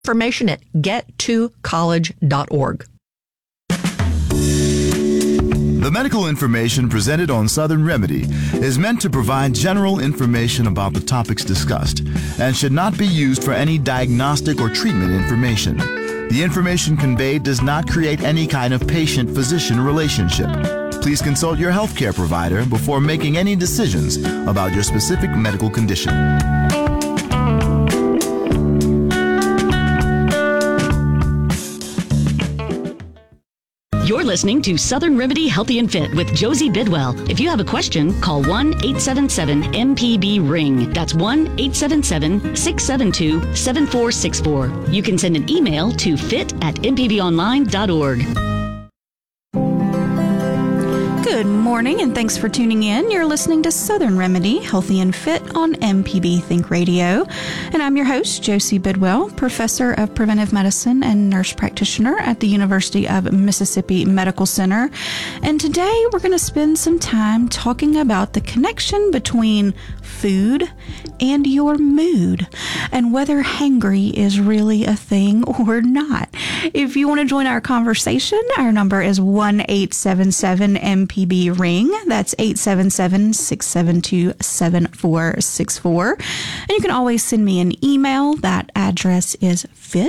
Information at gettocollege.org. The medical information presented on Southern Remedy is meant to provide general information about the topics discussed and should not be used for any diagnostic or treatment information. The information conveyed does not create any kind of patient-physician relationship. Please consult your healthcare provider before making any decisions about your specific medical condition. You're listening to Southern Remedy Healthy and Fit with Josie Bidwell. If you have a question, call 1-877-MPB-RING. That's 1-877-672-7464. You can send an email to fit@mpbonline.org. Good morning, and thanks for tuning in. You're listening to Southern Remedy Healthy and Fit on MPB Think Radio. And I'm your host, Josie Bidwell, Professor of Preventive Medicine and Nurse Practitioner at the University of Mississippi Medical Center. And today we're going to spend some time talking about the connection between food and your mood and whether hangry is really a thing or not. If you want to join our conversation, our number is 1-877-MPB-RING. That's 877-672-7464. And you can always send me an email. That address is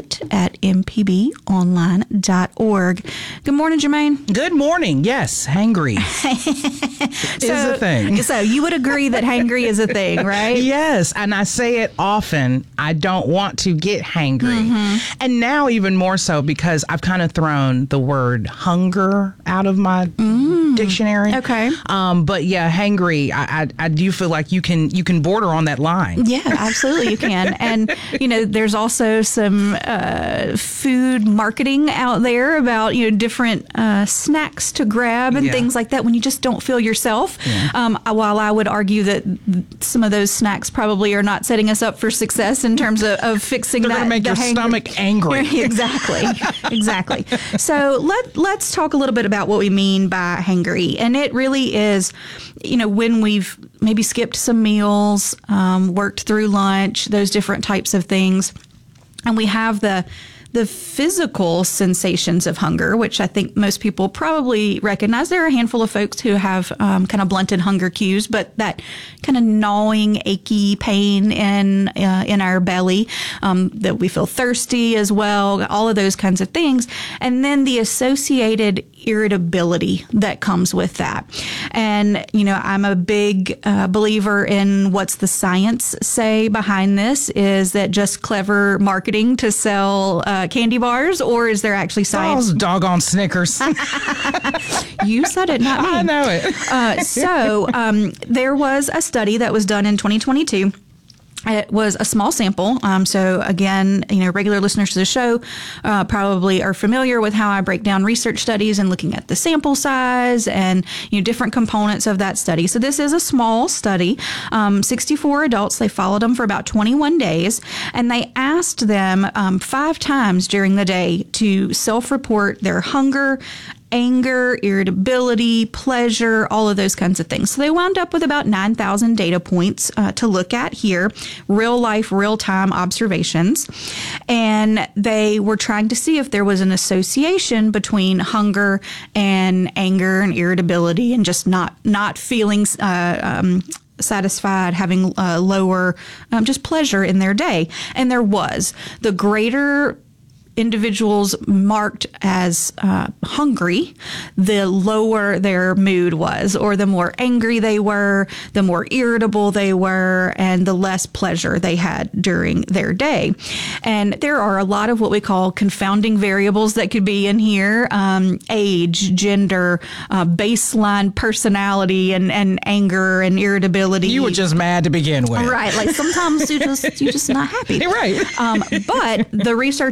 fit@mpbonline.org. Good morning, Jermaine. Good morning. Yes, hangry is a thing. So you would agree that hangry is a thing, right? Yes, and I say it often. I don't want to get hangry. Mm-hmm. And now even more so because I've kind of thrown the word hunger out of my dictionary. Okay. But yeah, hangry, I do feel like you can border on that line. Yeah, absolutely you can. And, there's also some food marketing out there about, different snacks to grab and things like that when you just don't feel yourself. Yeah. While I would argue that some of those snacks probably are not setting us up for success in terms of fixing They're going to make your stomach angry. Exactly. Exactly. So let's talk a little bit about what we mean by hangry. And it really is, when we've maybe skipped some meals, worked through lunch, those different types of things. And we have the physical sensations of hunger, which I think most people probably recognize. There are a handful of folks who have kind of blunted hunger cues, but that kind of gnawing, achy pain in our belly, that we feel thirsty as well, all of those kinds of things. And then the associated irritability that comes with that. And, I'm a big believer in what's the science say behind this. Is that just clever marketing to sell candy bars, or is there actually science? Those doggone Snickers. You said it, not me. I know it. So there was a study that was done in 2022. It was a small sample. So again, regular listeners to the show probably are familiar with how I break down research studies and looking at the sample size and, different components of that study. So this is a small study. 64 adults, they followed them for about 21 days, and they asked them 5 times during the day to self-report their hunger, anger, irritability, pleasure, all of those kinds of things. So they wound up with about 9,000 data points to look at here, real life, real time observations. And they were trying to see if there was an association between hunger and anger and irritability and just not feeling satisfied, having lower just pleasure in their day. And there was. The greater individuals marked as hungry, the lower their mood was, or the more angry they were, the more irritable they were, and the less pleasure they had during their day. And there are a lot of what we call confounding variables that could be in here: age, gender, baseline personality, and anger and irritability. You were just mad to begin with, right? Like sometimes you're just not happy. You're right. But the researchers controlled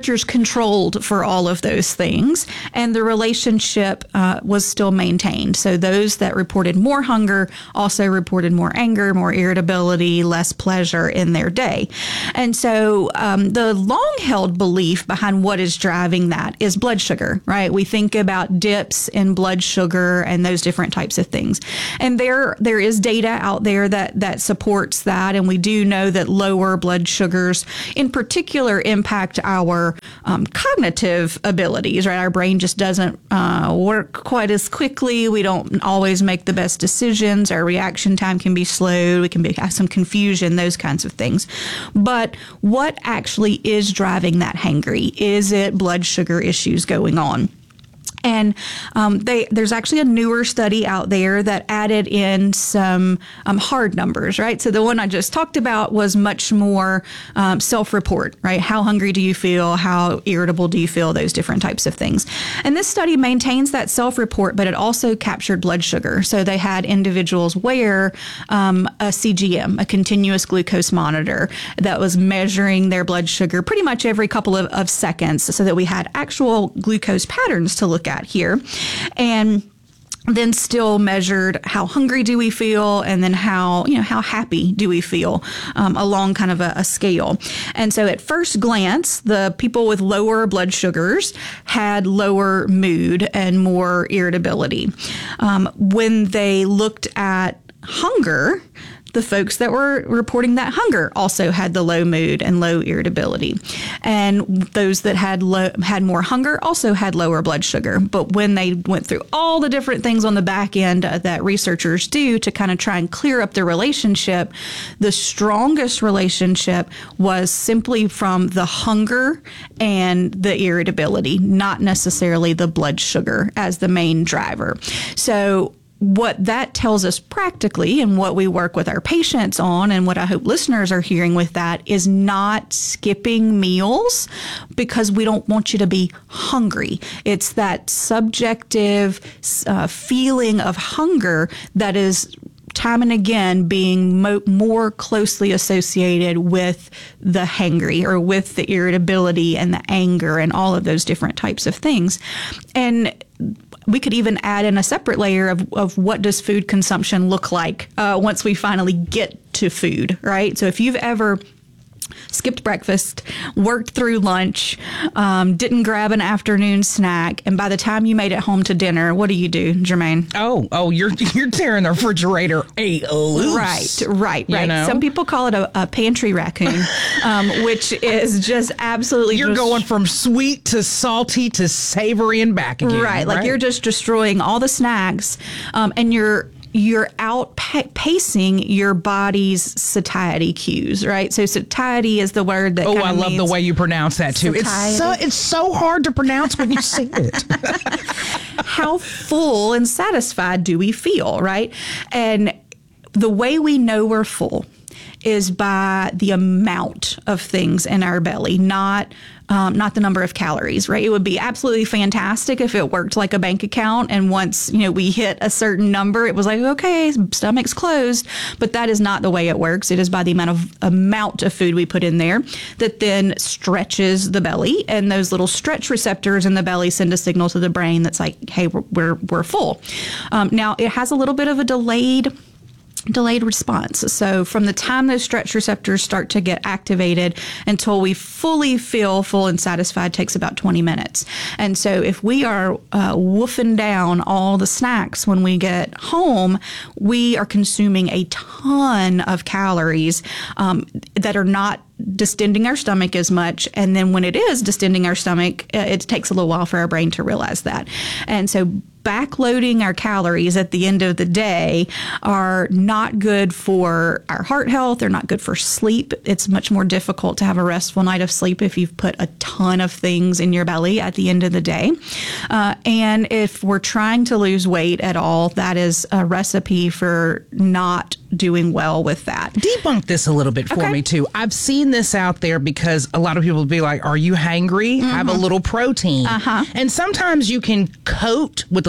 controlled for all of those things, and the relationship was still maintained. So those that reported more hunger also reported more anger, more irritability, less pleasure in their day. And so the long-held belief behind what is driving that is blood sugar, right? We think about dips in blood sugar and those different types of things. And there is data out there that supports that, and we do know that lower blood sugars in particular impact our cognitive abilities, right? Our brain just doesn't work quite as quickly. We don't always make the best decisions. Our reaction time can be slow. We can have some confusion, those kinds of things. But what actually is driving that hangry? Is it blood sugar issues going on? And there's actually a newer study out there that added in some hard numbers, right? So the one I just talked about was much more self-report, right? How hungry do you feel? How irritable do you feel? Those different types of things. And this study maintains that self-report, but it also captured blood sugar. So they had individuals wear a CGM, a continuous glucose monitor, that was measuring their blood sugar pretty much every couple of seconds, so that we had actual glucose patterns to look at here, and then still measured how hungry do we feel, and then how happy do we feel along kind of a scale. And so at first glance, the people with lower blood sugars had lower mood and more irritability. When they looked at hunger, the folks that were reporting that hunger also had the low mood and low irritability. And those that had more hunger also had lower blood sugar. But when they went through all the different things on the back end that researchers do to kind of try and clear up the relationship, the strongest relationship was simply from the hunger and the irritability, not necessarily the blood sugar as the main driver. So what that tells us practically, and what we work with our patients on, and what I hope listeners are hearing with that, is not skipping meals because we don't want you to be hungry. It's that subjective feeling of hunger that is time and again being more closely associated with the hangry, or with the irritability and the anger and all of those different types of things. And we could even add in a separate layer of what does food consumption look like once we finally get to food, right? So if you've ever skipped breakfast, worked through lunch, didn't grab an afternoon snack, and by the time you made it home to dinner, what do you do, Jermaine? Oh, you're tearing the refrigerator loose. Right. You know? Some people call it a pantry raccoon, which is just absolutely... You're going from sweet to salty to savory and back again. Right, like you're just destroying all the snacks, and you're outpacing your body's satiety cues, right? So satiety is the word that I love the way you pronounce that too. It's so hard to pronounce when you say it. How full and satisfied do we feel, right? And the way we know we're full is by the amount of things in our belly, not the number of calories, right? It would be absolutely fantastic if it worked like a bank account, and once we hit a certain number, it was like, okay, stomach's closed. But that is not the way it works. It is by the amount of food we put in there that then stretches the belly, and those little stretch receptors in the belly send a signal to the brain that's like, hey, we're full. Now it has a little bit of a delayed response. So from the time those stretch receptors start to get activated until we fully feel full and satisfied takes about 20 minutes. And so if we are woofing down all the snacks when we get home, we are consuming a ton of calories that are not distending our stomach as much. And then when it is distending our stomach, it takes a little while for our brain to realize that. And so backloading our calories at the end of the day are not good for our heart health. They're not good for sleep. It's much more difficult to have a restful night of sleep if you've put a ton of things in your belly at the end of the day. And if we're trying to lose weight at all, that is a recipe for not doing well with that. Debunk this a little bit for me too. I've seen this out there because a lot of people will be like, are you hangry? Have a little protein. And sometimes you can coat with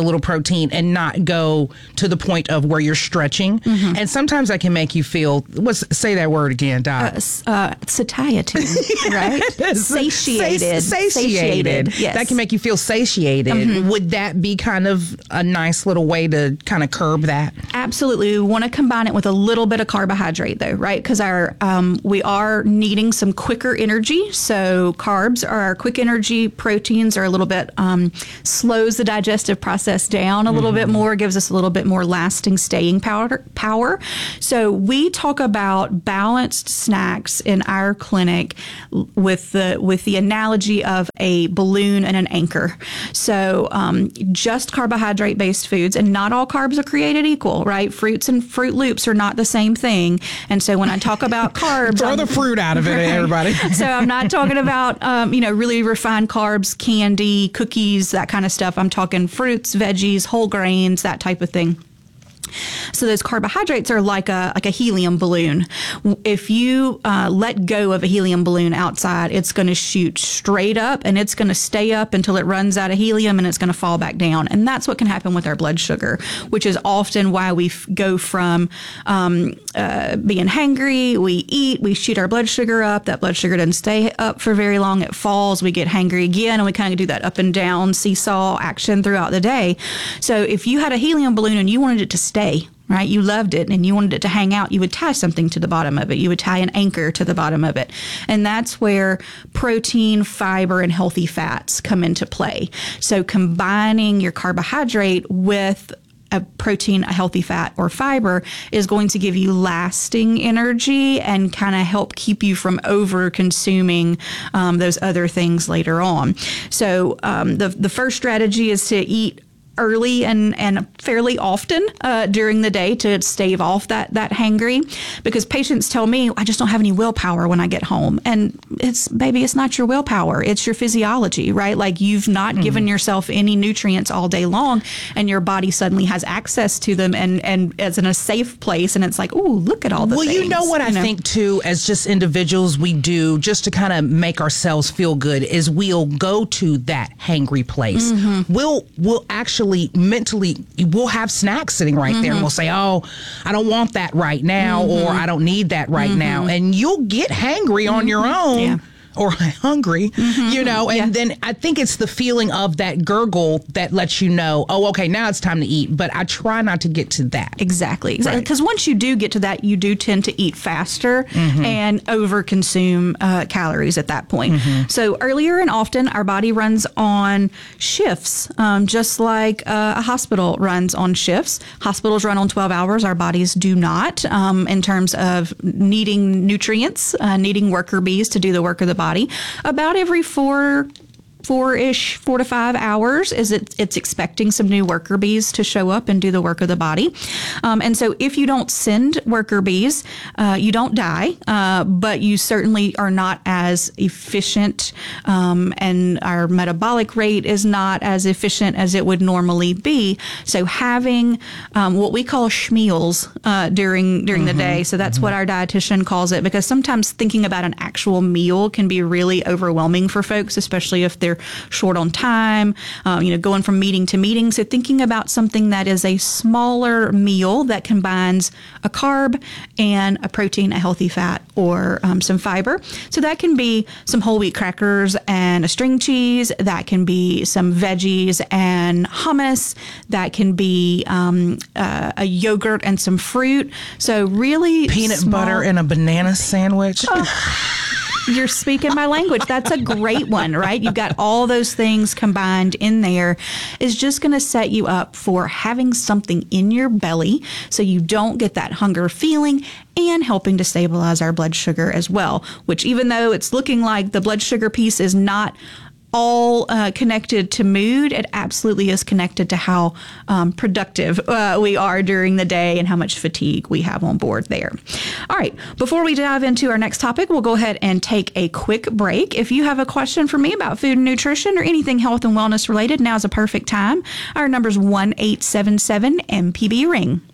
the little protein and not go to the point of where you're stretching. And sometimes that can make you feel, say that word again, Doc. Satiety, right? Satiated. Satiated. Yes. That can make you feel satiated. Would that be kind of a nice little way to kind of curb that? Absolutely. We want to combine it with a little bit of carbohydrate, though, right? Because we are needing some quicker energy. So carbs are our quick energy. Proteins are a little bit slows the digestive process down a little bit more, gives us a little bit more lasting staying power. So we talk about balanced snacks in our clinic with the analogy of a balloon and an anchor. So just carbohydrate based foods, and not all carbs are created equal, right? Fruits and Fruit Loops are not the same thing. And so when I talk about carbs, throw the fruit out of it, everybody. So I'm not talking about really refined carbs, candy, cookies, that kind of stuff. I'm talking fruits, veggies, whole grains, that type of thing. So those carbohydrates are like a helium balloon. If you let go of a helium balloon outside, it's going to shoot straight up, and it's going to stay up until it runs out of helium, and it's going to fall back down. And that's what can happen with our blood sugar, which is often why we go from being hangry, we eat, we shoot our blood sugar up. That blood sugar doesn't stay up for very long. It falls. We get hangry again, and we kind of do that up and down seesaw action throughout the day. So if you had a helium balloon and you wanted it to stay, right? You loved it and you wanted it to hang out, you would tie something to the bottom of it. You would tie an anchor to the bottom of it. And that's where protein, fiber, and healthy fats come into play. So combining your carbohydrate with a protein, a healthy fat, or fiber is going to give you lasting energy and kind of help keep you from over consuming those other things later on. So the first strategy is to eat early and fairly often during the day to stave off that hangry, because patients tell me, I just don't have any willpower when I get home. And it's not your willpower, it's your physiology, right? Like you've not given yourself any nutrients all day long, and your body suddenly has access to them and it's in a safe place, and it's like, ooh, look at all the things. Well, you know what I think too, as just individuals, we do just to kind of make ourselves feel good is we'll go to that hangry place. We'll actually mentally, we'll have snacks sitting right there, and we'll say, oh, I don't want that right now, or I don't need that right now. And you'll get hangry on your own. Yeah. Or hungry, and then I think it's the feeling of that gurgle that lets you know, oh, okay, now it's time to eat. But I try not to get to that. Exactly. Because once you do get to that, you do tend to eat faster and overconsume calories at that point. So earlier and often, our body runs on shifts, just like a hospital runs on shifts. Hospitals run on 12 hours. Our bodies do not, in terms of needing nutrients, needing worker bees to do the work of the body. About every 4 to 5 hours it's expecting some new worker bees to show up and do the work of the body. And so if you don't send worker bees, you don't die, but you certainly are not as efficient, and our metabolic rate is not as efficient as it would normally be. So having what we call schmeals during the day, so that's what our dietitian calls it, because sometimes thinking about an actual meal can be really overwhelming for folks, especially if they're short on time, going from meeting to meeting. So thinking about something that is a smaller meal that combines a carb and a protein, a healthy fat, or some fiber. So that can be some whole wheat crackers and a string cheese. That can be some veggies and hummus. That can be a yogurt and some fruit. So really peanut butter and a banana sandwich. You're speaking my language. That's a great one, right? You've got all those things combined in there. Is just going to set you up for having something in your belly so you don't get that hunger feeling, and helping to stabilize our blood sugar as well, which even though it's looking like the blood sugar piece is not all connected to mood, it absolutely is connected to how productive we are during the day and how much fatigue we have on board there. All right, before we dive into our next topic, we'll go ahead and take a quick break. If you have a question for me about food and nutrition or anything health and wellness related, now's a perfect time. Our number is 1-877-MPB-RING.